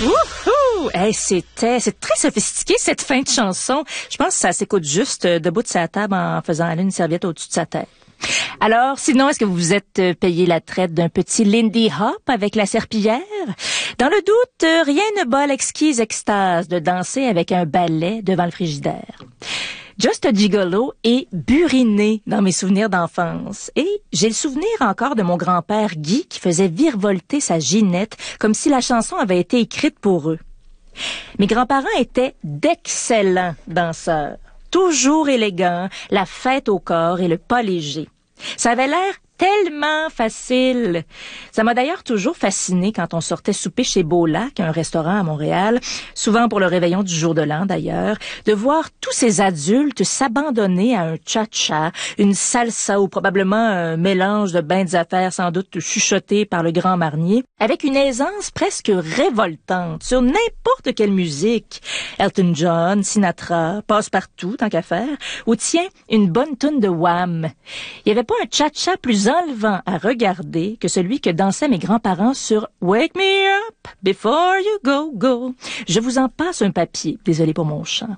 Wouhou! Hey, c'est très sophistiqué, cette fin de chanson. Je pense que ça s'écoute juste debout de sa table en faisant aller une serviette au-dessus de sa tête. Alors, sinon, est-ce que vous vous êtes payé la traite d'un petit Lindy Hop avec la serpillière? Dans le doute, rien ne bat l'exquise extase de danser avec un balai devant le frigidaire. Just a Gigolo est buriné dans mes souvenirs d'enfance. Et j'ai le souvenir encore de mon grand-père Guy qui faisait virevolter sa Ginette comme si la chanson avait été écrite pour eux. Mes grands-parents étaient d'excellents danseurs. Toujours élégants, la fête au corps et le pas léger. Ça avait l'air tellement facile. Ça m'a d'ailleurs toujours fasciné quand on sortait souper chez Beau-Lac, un restaurant à Montréal, souvent pour le réveillon du jour de l'an d'ailleurs, de voir tous ces adultes s'abandonner à un cha-cha, une salsa ou probablement un mélange de bains d'affaires sans doute chuchoté par le grand marnier, avec une aisance presque révoltante sur n'importe quelle musique. Elton John, Sinatra, Passe-Partout, tant qu'à faire, ou tiens, une bonne toune de Wham. Il n'y avait pas un cha-cha plus enlevant à regarder que celui que dansaient mes grands-parents sur Wake Me Up Before You Go Go. Je vous en passe un papier, désolé pour mon chant.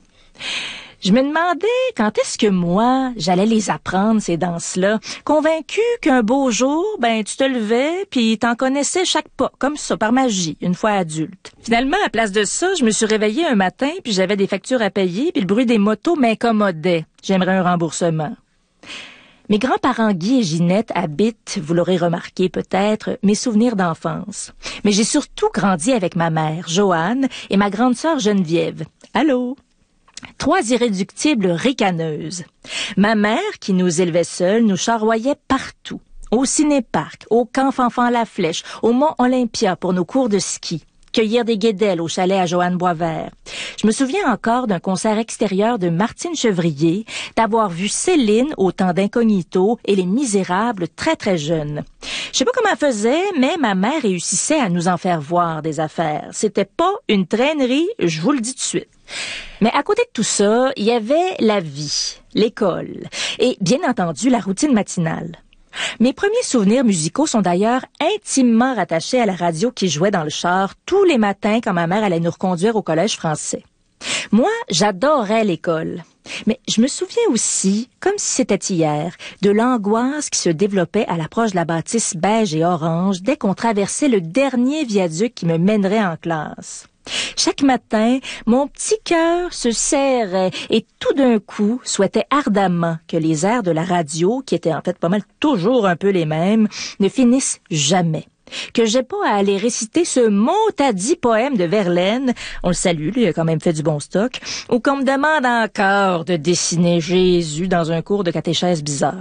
Je me demandais quand est-ce que moi, j'allais les apprendre, ces danses-là, convaincu qu'un beau jour, tu te levais puis t'en connaissais chaque pas, comme ça, par magie, une fois adulte. Finalement, à place de ça, je me suis réveillée un matin puis j'avais des factures à payer puis le bruit des motos m'incommodait. J'aimerais un remboursement. Mes grands-parents Guy et Ginette habitent, vous l'aurez remarqué peut-être, mes souvenirs d'enfance. Mais j'ai surtout grandi avec ma mère, Joanne, et ma grande sœur Geneviève. Allô? 3 irréductibles ricaneuses. Ma mère, qui nous élevait seuls, nous charroyait partout. Au ciné-parc, au camp Fanfan-la-Flèche, au Mont Olympia pour nos cours de ski. Cueillir des guédelles au chalet à Joanne Boisvert. Je me souviens encore d'un concert extérieur de Martine Chevrier, d'avoir vu Céline au temps d'Incognito et Les Misérables très très jeunes. Je sais pas comment elle faisait, mais ma mère réussissait à nous en faire voir des affaires. C'était pas une traînerie, je vous le dis tout de suite. Mais à côté de tout ça, il y avait la vie, l'école et bien entendu la routine matinale. Mes premiers souvenirs musicaux sont d'ailleurs intimement rattachés à la radio qui jouait dans le char tous les matins quand ma mère allait nous reconduire au collège français. Moi, j'adorais l'école. Mais je me souviens aussi, comme si c'était hier, de l'angoisse qui se développait à l'approche de la bâtisse beige et orange dès qu'on traversait le dernier viaduc qui me mènerait en classe. Chaque matin, mon petit cœur se serrait et tout d'un coup souhaitait ardemment que les airs de la radio, qui étaient en fait pas mal toujours un peu les mêmes, ne finissent jamais. Que j'ai pas à aller réciter ce mot-à-dit poème de Verlaine, on le salue, lui, il a quand même fait du bon stock, ou qu'on me demande encore de dessiner Jésus dans un cours de catéchèse bizarre.